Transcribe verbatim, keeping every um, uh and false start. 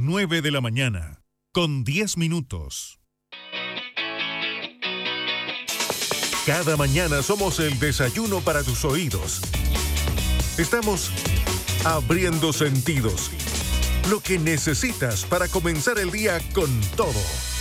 nueve de la mañana, con diez minutos. Cada mañana somos el desayuno para tus oídos. Estamos abriendo sentidos. Lo que necesitas para comenzar el día con todo.